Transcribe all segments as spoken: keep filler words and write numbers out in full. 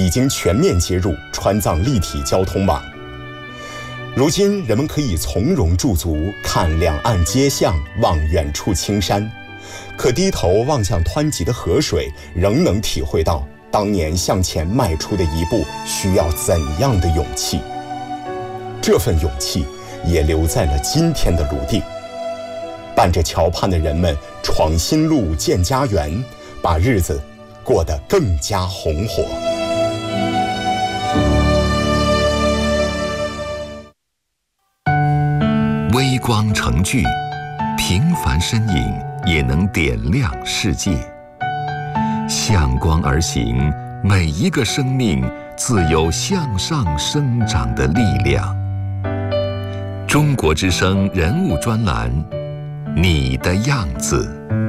已经全面接入川藏立体交通网。如今人们可以从容驻足，看两岸街巷，望远处青山，可低头望向湍急的河水，仍能体会到当年向前迈出的一步需要怎样的勇气。这份勇气也留在了今天的泸定，伴着桥畔的人们闯新路建家园，把日子过得更加红火。 微光成炬，平凡身影也能点亮世界。向光而行，每一个生命自有向上生长的力量。中国之声人物专栏，你的样子。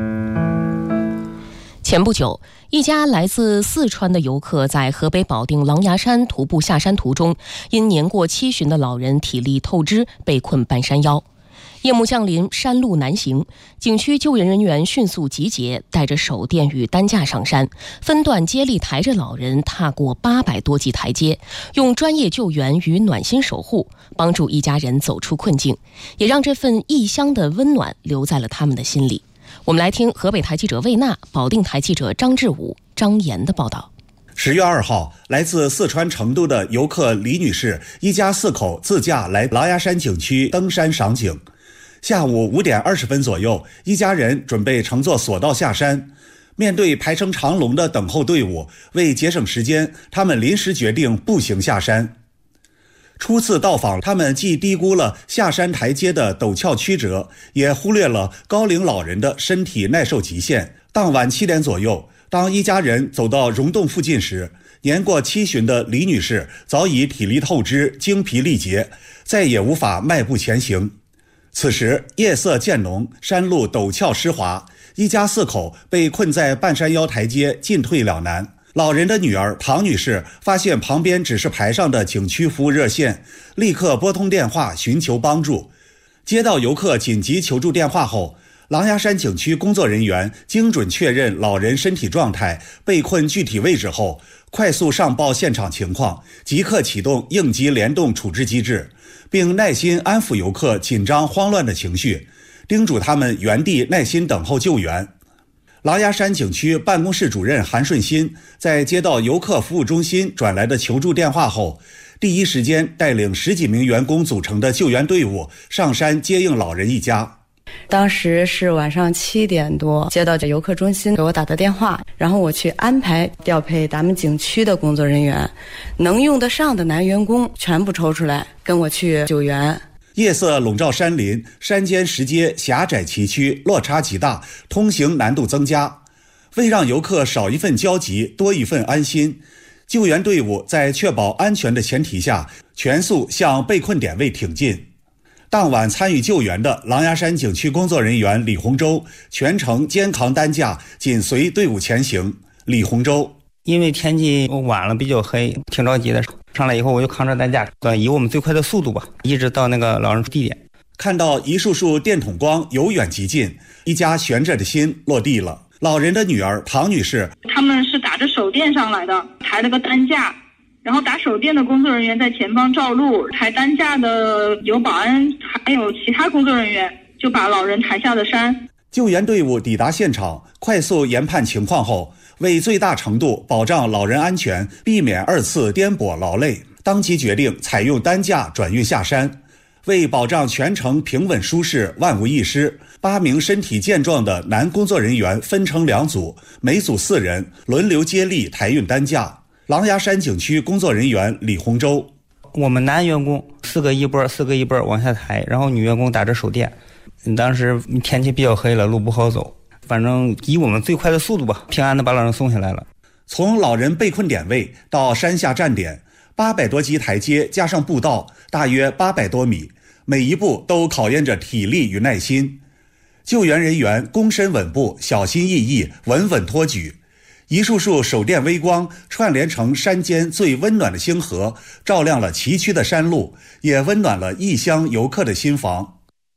前不久，一家来自四川的游客在河北保定狼牙山徒步下山途中，因年过七旬的老人体力透支，被困半山腰。夜幕降临，山路难行，景区救援人员迅速集结，带着手电与担架上山，分段接力抬着老人踏过八百多级台阶，用专业救援与暖心守护，帮助一家人走出困境，也让这份异乡的温暖留在了他们的心里。我们来听河北台记者魏娜、保定台记者张志武、张岩的报道。 十月二号，来自四川成都的游客李女士一家四口自驾来狼牙山景区登山赏景。下午五点二十分左右，一家人准备乘坐索道下山。面对排成长龙的等候队伍，为节省时间，他们临时决定步行下山。初次到访，他们既低估了下山台阶的陡峭曲折，也忽略了高龄老人的身体耐受极限。当晚七点左右，当一家人走到溶洞附近时，年过七旬的李女士早已体力透支，精疲力竭，再也无法迈步前行。此时夜色渐浓，山路陡峭湿滑，一家四口被困在半山腰台阶，进退两难。老人的女儿唐女士发现旁边指示牌上的景区服务热线，立刻拨通电话寻求帮助。接到游客紧急求助电话后，狼牙山景区工作人员精准确认老人身体状态、被困具体位置后，快速上报现场情况，即刻启动应急联动处置机制，并耐心安抚游客紧张慌乱的情绪，叮嘱他们原地耐心等候救援。狼牙山景区办公室主任韩顺新在接到游客服务中心转来的求助电话后，第一时间带领十几名员工组成的救援队伍上山接应老人一家。 当时是晚上七点多，接到游客中心给我打的电话，然后我去安排调配咱们景区的工作人员，能用得上的男员工全部抽出来跟我去救援。 夜色笼罩山林，山间石阶狭窄崎岖，落差极大，通行难度增加。为让游客少一份焦急，多一份安心，救援队伍在确保安全的前提下，全速向被困点位挺进。当晚参与救援的狼牙山景区工作人员李洪洲全程肩扛担架，紧随队伍前行。李洪洲： 因为天气晚了，比较黑，挺着急的。上来以后，我就扛着担架，以我们最快的速度吧，一直到那个老人地点。 看到一束束电筒光由远及近，一家悬着的心落地了。老人的女儿唐女士， 他们是打着手电上来的，抬了个担架，然后打手电的工作人员在前方照路，抬担架的有保安，还有其他工作人员，就把老人抬下了山。 救援队伍抵达现场，快速研判情况后，为最大程度保障老人安全，避免二次颠簸劳累，当即决定采用担架转运下山。为保障全程平稳舒适、万无一失，八名身体健壮的男工作人员分成两组，每组四人，轮流接力抬运担架。狼牙山景区工作人员李洪洲： 我们男员工四个一波，四个一波往下抬，然后女员工打着手电。当时天气比较黑了，路不好走，反正以我们最快的速度吧，平安的把老人送下来了。 从老人被困点位到山下站点，八百多级台阶加上步道，大约八百多米，每一步都考验着体力与耐心。救援人员躬身稳步，小心翼翼，稳稳托举。一束束手电微光串联成山间最温暖的星河，照亮了崎岖的山路，也温暖了异乡游客的心房。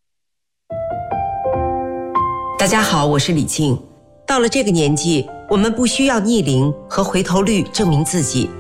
大家好，我是李静。到了这个年纪，我们不需要逆龄和回头率证明自己，